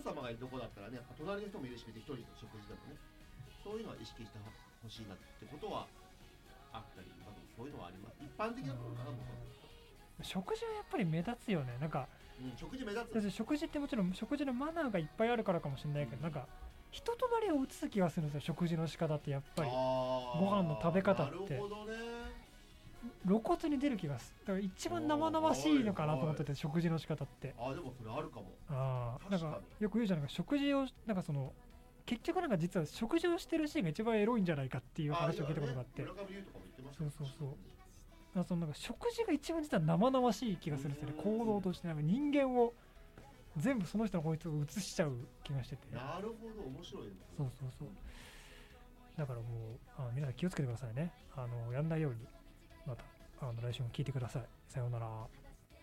様がいるとこだったらね、やっぱ隣の人もいるし、別に一人の食事でもね、そういうのは意識してほしいなってことはあったり、そういうのはあります。一般的なことかな、僕は。 食事はやっぱり目立つよね。なんか、 食事目立つ。 食事ってもちろん食事のマナーがいっぱいあるからかもしれないけど、なんか人となりを映す気がするんですよ、食事の仕方って。やっぱりご飯の食べ方ってなるほどね。 露骨に出る気がする。だから一番生々しいのかなと思ってて、食事の仕方って。 でもそれあるかも。 なんかよく言うじゃないか、食事をなんかその結局なんか実は食事をしてるシーンが一番エロいんじゃないかっていう話を聞いたことがあって。 村上優とかも言ってました。 そうそのなんか食事が一番実は生々しい気がするんですよね。行動としてなんか人間を全部その人の本質を映しちゃう気がしてて。 なるほど、面白いね。 そうだからもう皆さん気をつけてくださいね。やんないようにまた来週も聞いてください。さようなら。